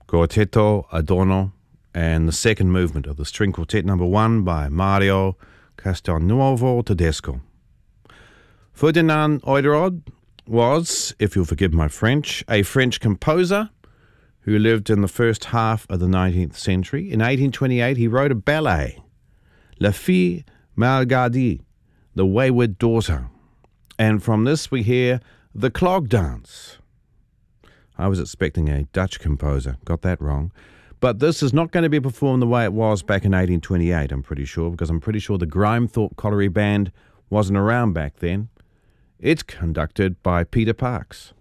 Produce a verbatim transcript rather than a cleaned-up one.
Quartetto Adorno, and the second movement of the String Quartet number one by Mario Castelnuovo Tedesco. Ferdinand Oderod was, if you'll forgive my French, a French composer who lived in the first half of the nineteenth century. In eighteen twenty-eight, he wrote a ballet, La Fille Malgardie, The Wayward Daughter. And from this we hear The Clog Dance. I was expecting a Dutch composer, got that wrong. But this is not going to be performed the way it was back in eighteen twenty-eight, I'm pretty sure, because I'm pretty sure the Grimethorpe Colliery Band wasn't around back then. It's conducted by Peter Parks.